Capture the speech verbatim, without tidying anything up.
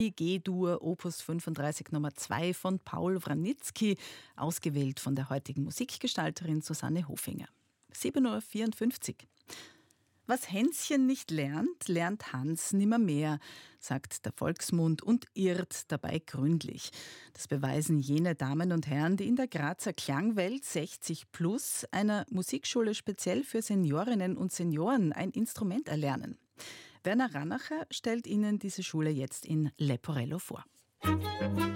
G-Dur Opus fünfunddreißig Nummer zwei von Paul Wranitzky, ausgewählt von der heutigen Musikgestalterin Susanne Hofinger. sieben Uhr vierundfünfzig. Was Hänschen nicht lernt, lernt Hans nimmermehr, sagt der Volksmund und irrt dabei gründlich. Das beweisen jene Damen und Herren, die in der Grazer Klangwelt sechzig plus, einer Musikschule speziell für Seniorinnen und Senioren, ein Instrument erlernen. Werner Rannacher stellt Ihnen diese Schule jetzt in Leporello vor.